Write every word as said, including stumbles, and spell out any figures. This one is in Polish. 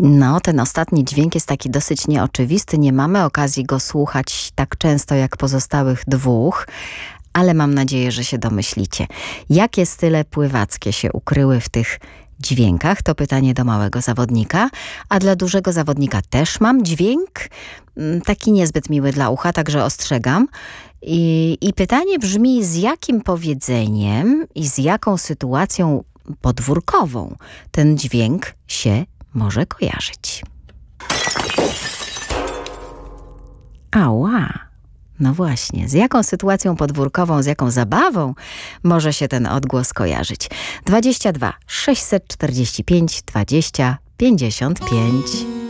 No, ten ostatni dźwięk jest taki dosyć nieoczywisty. Nie mamy okazji go słuchać tak często jak pozostałych dwóch, ale mam nadzieję, że się domyślicie. Jakie style pływackie się ukryły w tych dźwiękach? To pytanie do małego zawodnika, a dla dużego zawodnika też mam dźwięk, taki niezbyt miły dla ucha, także ostrzegam. I, i pytanie brzmi, z jakim powiedzeniem i z jaką sytuacją podwórkową ten dźwięk się może kojarzyć? Ała! No właśnie, z jaką sytuacją podwórkową, z jaką zabawą może się ten odgłos kojarzyć? dwadzieścia dwa sześćset czterdzieści pięć dwadzieścia pięćdziesiąt pięć.